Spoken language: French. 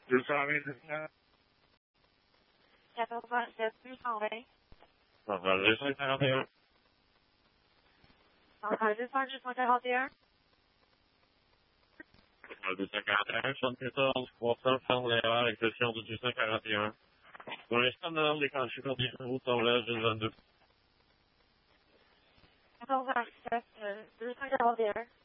221. 87 820. Ça va, 241. Enfin, 241. 241, 74, 300, faire l'erreur avec session de 241. Pour l'instant, non, déclenché condition route en l'âge de 22. 14 27 241.